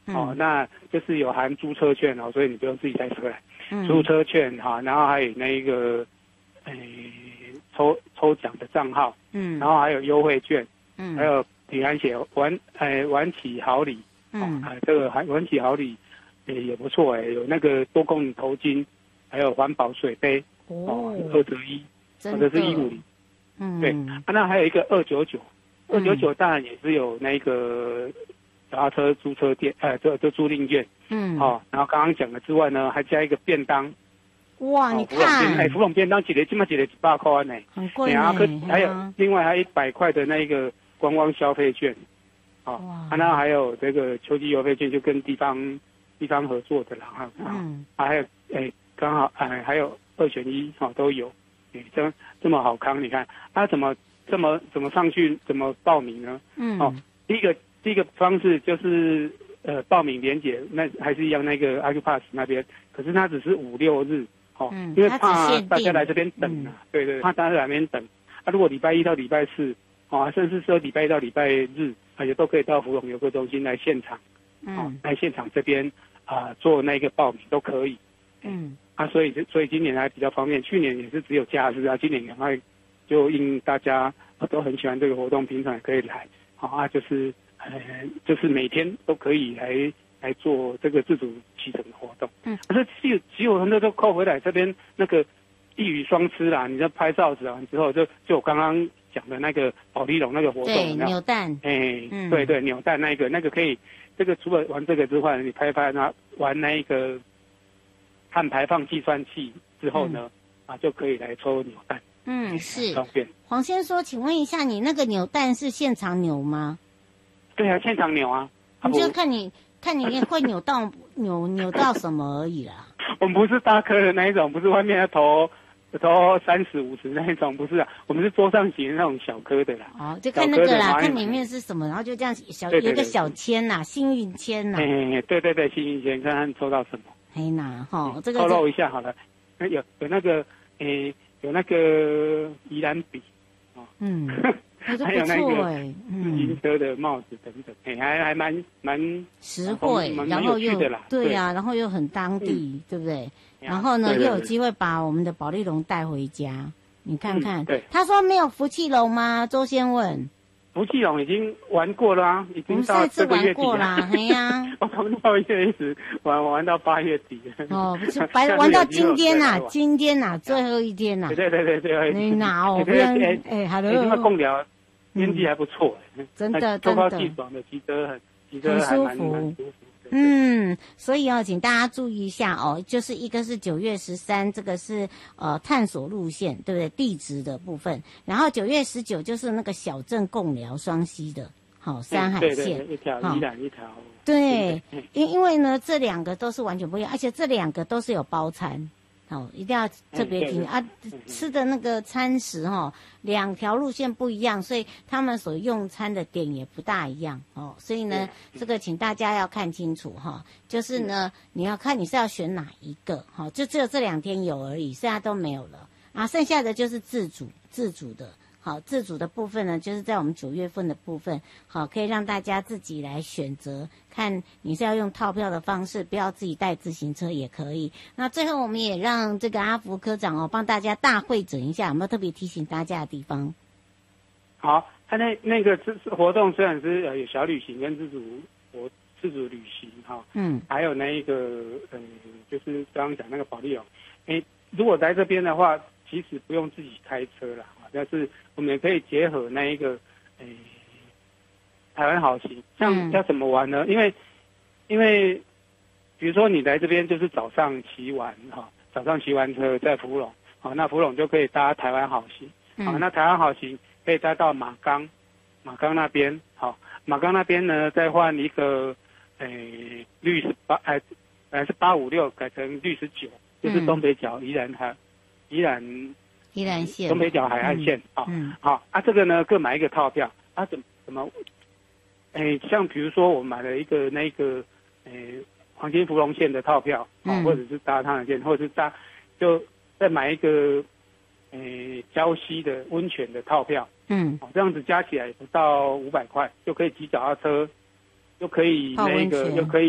那就是有含租车券哦，所以你不用自己带车来，租车券哈，然后还有那个抽奖的账号，然后还有优惠券，还有平安险晚起好礼，这个晚起好礼也不错有那个多功能头巾，还有环保水杯2折1，或者是150，对那还有一个299当然也是有那个脚踏车租车店这租赁券，然后刚刚讲的之外呢，还加一个便当。 哇，你看， 福隆便当起来起码100块呢， 很贵呢。 还有另外还有100块的那个观光消费券，那还有这个秋季邮费券，就跟地方合作的啦，还有刚好还有2选1都有，这么好康，你看怎么上去怎么报名呢？第一个方式就是报名连结，那还是一样那个 Acupass 那边，可是它只是5、6日。因为怕大家来这边等对，怕大家来这边等。如果礼拜1到礼拜4，甚至说礼拜1到礼拜日，也都可以到福隆游客中心来现场，来现场这边做那个报名都可以。所以今年还比较方便，去年也是只有假日今年赶快就因大家都很喜欢这个活动，平常也可以来，就是每天都可以来做这个自主骑乘的活动，可是骑友很多都扣回来这边那个一鱼双吃啦，你在拍照子完之后，就我刚刚讲的那个保利龙那个活动， 对，扭蛋， 对，扭蛋那个可以，这个除了玩这个之外，你拍玩那一个碳排放计算器之后呢，就可以来抽扭蛋， 是方便。 黄先说，请问一下，你那个扭蛋是现场扭吗？ 对啊，现场扭啊， 你就看你也会扭到什么而已啦。 我们不是大颗的那一种，不是外面要投30、50那一种，不是我们是桌上型那种小颗的啦。 就看那个啦，看里面是什么，然后就这样有一个小签呐，幸运签呐。 对，幸运签，看看抽到什么。 这个透露一下好了，有那个有那个宜兰笔还有那个自行车的帽子等等，还蛮实惠，然后又对啊，然后又很当地，对不对？然后呢，又有机会把我们的保利龙带回家，你看看。他说没有福气龙吗？周先问。 福气龙已经玩过了已经到这个月底啦。我从6月一直玩到8月底。 不是玩到今天呐，最后一天呐。 对。 你哪不然因为贡寮天气还不错， 真的， 秋高气爽的，骑车还蛮舒服。 所以请大家注意一下就是一个是9月13，这个是探索路线，对不对？地质的部分，然后9月19就是那个小镇贡寮双溪的山海线， 对，一条宜兰一条。 对，因为呢这2个都是完全不一样，而且这2个都是有包餐。一定要特别听吃的那个餐食2条路线不一样，所以他们所用餐的点也不大一样所以呢，这个请大家要看清楚就是呢，你要看你是要选哪一个就只有这2天有而已，剩下都没有了剩下的就是自主的。自主的部分呢，就是在我们9月份的部分，可以让大家自己来选择，看你是要用套票的方式，不要自己带自行车也可以。那最后我们也让这个阿福科长帮大家大汇整一下，有没有特别提醒大家的地方？ 好，他那个活动虽然是有小旅行跟自主旅行还有那一个就是刚刚讲那个保利龙，如果来这边的话，其实不用自己开车啦，但是我们也可以结合那一个台湾好行，像要怎么玩呢？因为比如说你来这边就是早上骑完车在福隆那福隆就可以搭台湾好行那台湾好行可以搭到马冈那边马冈那边呢再换一个绿18本来是856改成绿19，就是东北角宜兰线东北角海岸线这个呢各买一个套票怎么像比如说我买了一个那个黄金福隆线的套票或者是搭汤的线，或者是就再买一个礁溪的温泉的套票这样子加起来不到500块就可以骑脚踏车，又可以那个又可以